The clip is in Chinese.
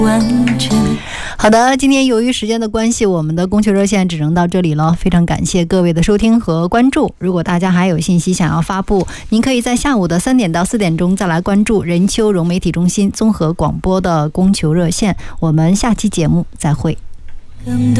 好的，今天由于时间的关系，我们的供求热线只能到这里了。非常感谢各位的收听和关注。如果大家还有信息想要发布，您可以在下午的3点到4点钟再来关注任丘融媒体中心综合广播的供求热线。我们下期节目再会。